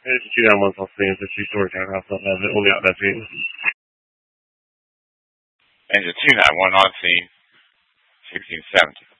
It's 291 South Spain, it's a two-story townhouse, only out that scene. Engine 291 on scene, 1670.